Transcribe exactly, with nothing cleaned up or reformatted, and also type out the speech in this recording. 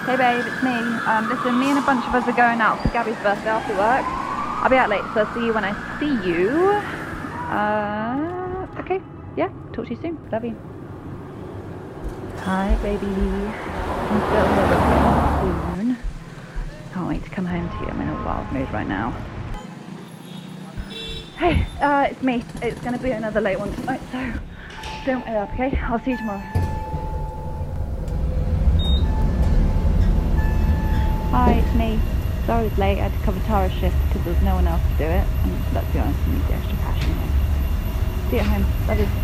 Hey babe, it's me. Um, listen, me and a bunch of us are going out for Gabby's birthday after work. I'll be out late, so I'll see you when I see you. Uh, okay, yeah, talk to you soon. Love you. Hi, baby. I'm still here, but soon. Can't wait to come home to you. I'm in a wild mood right now. Hey, uh, it's me. It's gonna be another late one tonight, so don't wait up, okay? I'll see you tomorrow. Hi, it's me. Sorry it's late. I had to cover Tara's shift because there was no one else to do it. And let's be honest, I need the extra cash anyway. See you at home. Love you.